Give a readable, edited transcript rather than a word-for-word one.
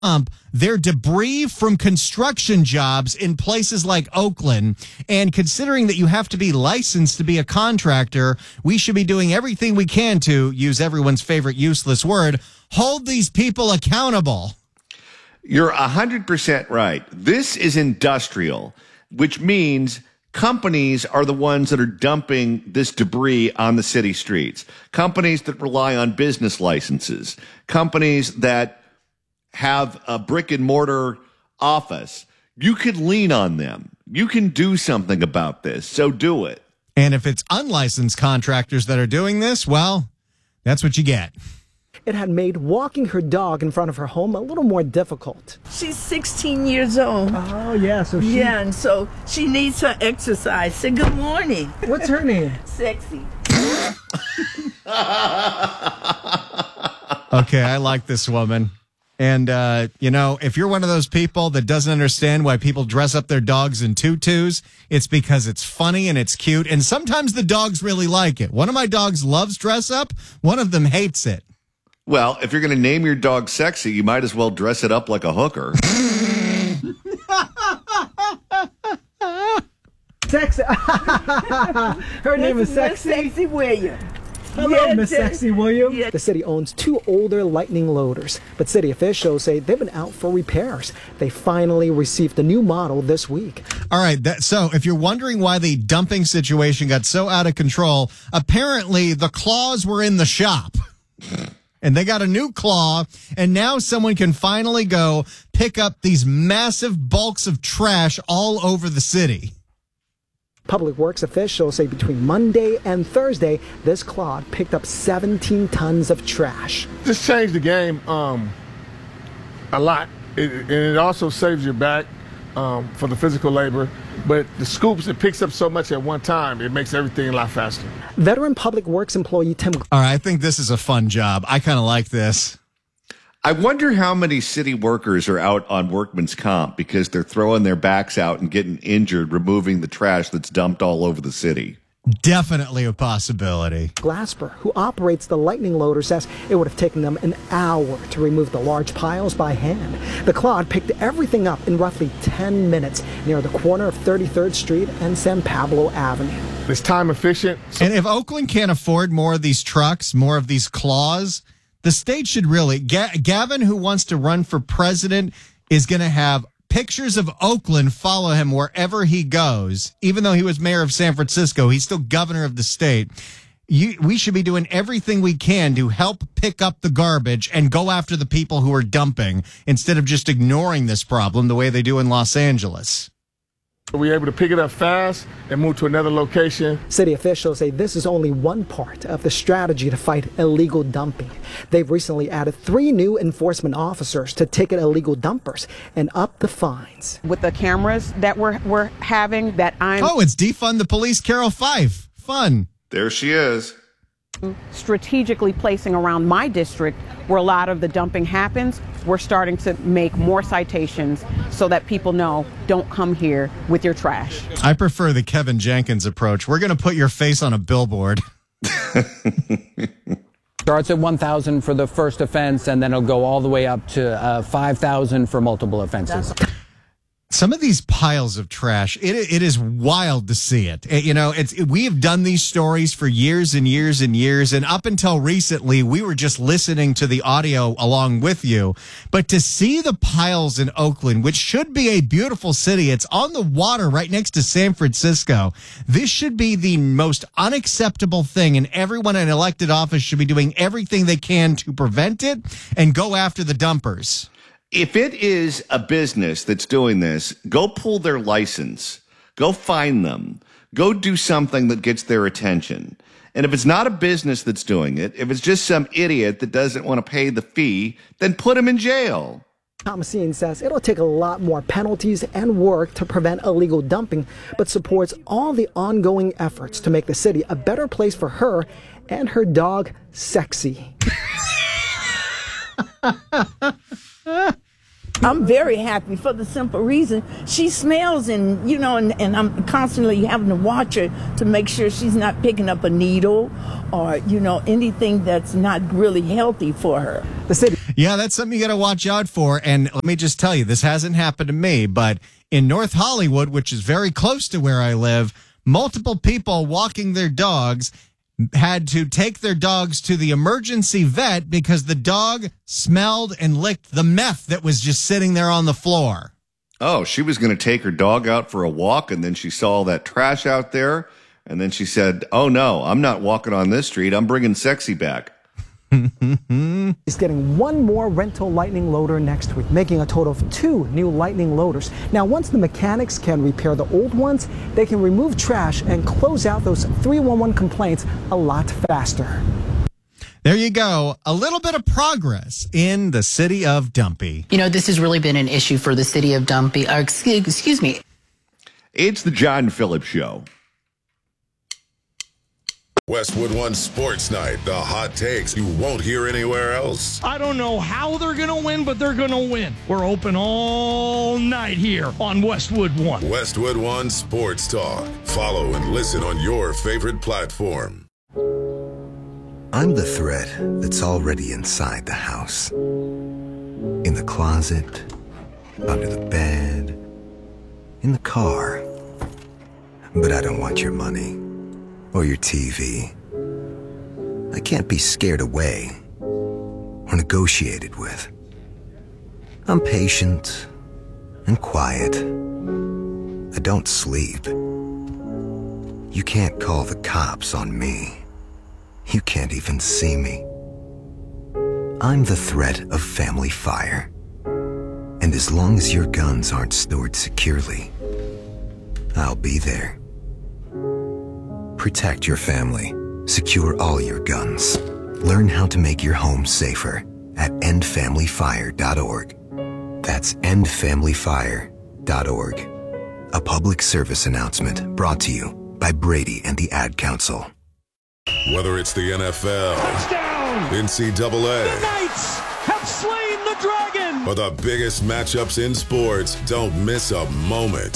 dump their debris from construction jobs in places like Oakland. And considering that you have to be licensed to be a contractor, we should be doing everything we can to, use everyone's favorite useless word, hold these people accountable. You're 100% right. This is industrial, which means companies are the ones that are dumping this debris on the city streets. Companies that rely on business licenses. Companies that have a brick and mortar office. You could lean on them. You can do something about this, so do it. And if it's unlicensed contractors that are doing this, well, that's what you get. It had made walking her dog in front of her home a little more difficult. She's 16 years old. Oh, yeah. And so she needs her exercise. Say good morning. What's her name? Sexy. Okay, I like this woman. And, if you're one of those people that doesn't understand why people dress up their dogs in tutus, it's because it's funny and it's cute. And sometimes the dogs really like it. One of my dogs loves dress up. One of them hates it. Well, if you're going to name your dog Sexy, you might as well dress it up like a hooker. Sexy. Her name is Sexy. Sexy Williams. Hello, Miss Sexy Williams. Yeah. The city owns 2 older Lightning loaders, but city officials say they've been out for repairs. They finally received the new model this week. All right, so if you're wondering why the dumping situation got so out of control, apparently the claws were in the shop. And they got a new claw, and now someone can finally go pick up these massive bulks of trash all over the city. Public Works officials say between Monday and Thursday, this clod picked up 17 tons of trash. This changed the game a lot. And it also saves your back for the physical labor. But the scoops, it picks up so much at one time, it makes everything a lot faster. Veteran Public Works employee Tim. All right, I think this is a fun job. I kind of like this. I wonder how many city workers are out on workman's comp because they're throwing their backs out and getting injured removing the trash that's dumped all over the city. Definitely a possibility. Glasper, who operates the Lightning loader, says it would have taken them an hour to remove the large piles by hand. The clod picked everything up in roughly 10 minutes near the corner of 33rd Street and San Pablo Avenue. It's time efficient. And if Oakland can't afford more of these trucks, more of these claws, the state should really, Gavin, who wants to run for president, is going to have pictures of Oakland follow him wherever he goes. Even though he was mayor of San Francisco, he's still governor of the state. We should be doing everything we can to help pick up the garbage and go after the people who are dumping instead of just ignoring this problem the way they do in Los Angeles. We're able to pick it up fast and move to another location. City officials say this is only one part of the strategy to fight illegal dumping. They've recently added 3 new enforcement officers to ticket illegal dumpers and up the fines. With the cameras that we're having, it's Defund the Police, Carol Fife. Fun. There she is. Strategically placing around my district where a lot of the dumping happens. We're starting to make more citations so that people know, don't come here with your trash. I prefer the Kevin Jenkins approach. We're going to put your face on a billboard. Starts at $1,000 for the first offense, and then it'll go all the way up to $5,000 for multiple offenses. Some of these piles of trash, it is wild to see it. We have done these stories for years and years and years, and up until recently, we were just listening to the audio along with you. But to see the piles in Oakland, which should be a beautiful city, it's on the water right next to San Francisco. This should be the most unacceptable thing, and everyone in elected office should be doing everything they can to prevent it and go after the dumpers. If it is a business that's doing this, go pull their license. Go find them. Go do something that gets their attention. And if it's not a business that's doing it, if it's just some idiot that doesn't want to pay the fee, then put him in jail. Thomasine says it'll take a lot more penalties and work to prevent illegal dumping, but supports all the ongoing efforts to make the city a better place for her and her dog, Sexy. I'm very happy for the simple reason she smells and I'm constantly having to watch her to make sure she's not picking up a needle or, anything that's not really healthy for her. The city. Yeah, that's something you got to watch out for. And let me just tell you, this hasn't happened to me, but in North Hollywood, which is very close to where I live, multiple people walking their dogs had to take their dogs to the emergency vet because the dog smelled and licked the meth that was just sitting there on the floor. Oh, she was going to take her dog out for a walk, and then she saw all that trash out there, and then she said, oh, no, I'm not walking on this street. I'm bringing Sexy back. He's getting one more rental Lightning loader next week, making a total of 2 new Lightning loaders. Now, once the mechanics can repair the old ones, they can remove trash and close out those 311 complaints a lot faster. There you go. A little bit of progress in the city of Dumpy. You know, this has really been an issue for the city of Dumpy. Excuse me. It's the John Phillips Show. Westwood One Sports Night, the hot takes you won't hear anywhere else. I don't know how they're going to win, but they're going to win. We're open all night here on Westwood One. Westwood One Sports Talk. Follow and listen on your favorite platform. I'm the threat that's already inside the house. In the closet, under the bed, in the car. But I don't want your money. Or your TV. I can't be scared away or negotiated with. I'm patient and quiet. I don't sleep. You can't call the cops on me. You can't even see me. I'm the threat of family fire. And as long as your guns aren't stored securely, I'll be there. Protect your family. Secure all your guns. Learn how to make your home safer at endfamilyfire.org. That's endfamilyfire.org. A public service announcement brought to you by Brady and the Ad Council. Whether it's the NFL, Touchdown! NCAA, The Knights have slain the dragon! or the biggest matchups in sports, don't miss a moment.